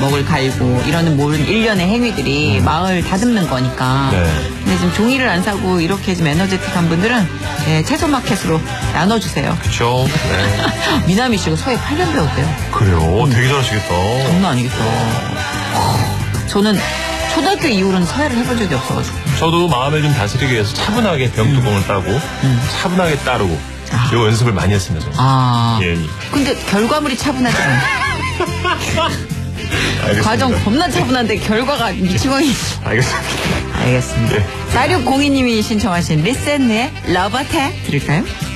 먹을 갈고 이러는 모든 일련의 행위들이 마을 다듬는 거니까. 네. 근데 지금 종이를 안 사고 이렇게 좀 에너제틱한 분들은 채소 마켓으로 나눠주세요. 그쵸. 네. 미나미 씨가 서예 8년 배웠대요. 그래요? 되게 잘하시겠다. 장난 아니겠다. 저는 초등학교 이후로는 서예를 해본 적이 없어가지고. 저도 마음을 좀 다스리기 위해서 차분하게 병뚜껑을 따고 차분하게 따르고 요 연습을 많이 했습니다. 저는. 예. 근데 결과물이 차분하지 않아요. 알겠습니다. 과정 겁나 차분한데 결과가 미치광이. 알겠습니다. 알겠습니다. 네. 4602님이 신청하신 리센의 러버테 들을까요?